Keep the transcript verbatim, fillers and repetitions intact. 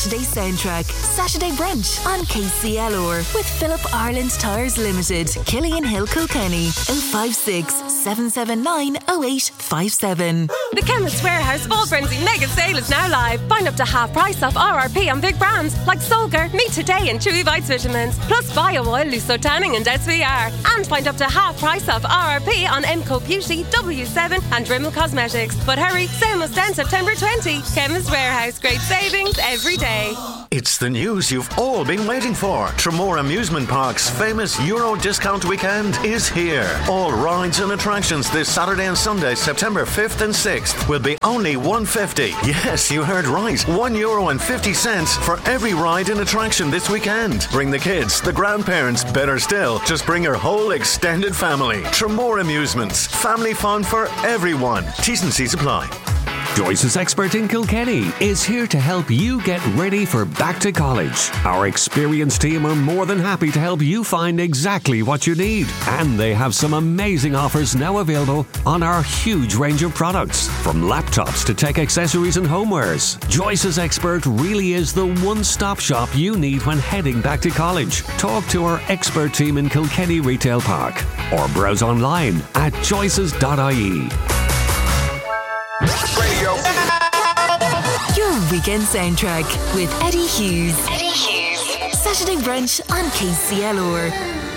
Saturday Soundtrack, Saturday Brunch on K C L R with Philip Ireland Tyres Limited, Killian Hill, Kilkenny, oh five six, seven seven nine, oh eight five seven. The Chemist Warehouse Fall Frenzy Mega Sale is now live. Find up to half price off R R P on big brands like Solgar, Meet Today and Chewy Bites Vitamins, plus Bio Oil, Luso Tanning and S V R. And find up to half price off R R P on M Co Beauty, W seven and Rimmel Cosmetics. But hurry, sale must end September twentieth. Chemist Warehouse, great savings every day. It's the news you've all been waiting for. Tramore Amusement Park's famous Euro Discount Weekend is here. All rides and attractions this Saturday and Sunday, September fifth and sixth, will be only one euro fifty. Yes, you heard right. one euro and fifty cents for every ride and attraction this weekend. Bring the kids, the grandparents, better still, just bring your whole extended family. Tramore Amusements. Family fun for everyone. T's and C's apply. Joyce's Expert in Kilkenny is here to help you get ready for back to college. Our experienced team are more than happy to help you find exactly what you need. And they have some amazing offers now available on our huge range of products. From laptops to tech accessories and homewares, Joyce's Expert really is the one-stop shop you need when heading back to college. Talk to our expert team in Kilkenny Retail Park or browse online at joyces dot I E. Radio. Your weekend soundtrack with Eddie Hughes. Eddie Hughes. Saturday Brunch on K C L R.